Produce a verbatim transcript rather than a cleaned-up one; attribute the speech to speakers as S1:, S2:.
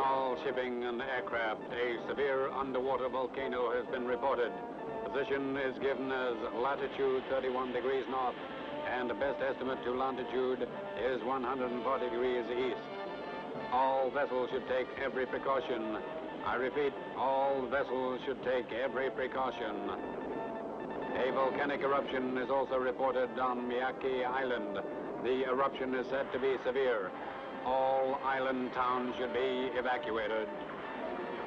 S1: all shipping and aircraft, a severe underwater volcano has been reported. Position is given as latitude thirty-one degrees north, and the best estimate to longitude is one hundred forty degrees east. All vessels should take every precaution. I repeat, all vessels should take every precaution. A volcanic eruption is also reported on Miyake Island. The eruption is said to be severe. All island towns should be evacuated.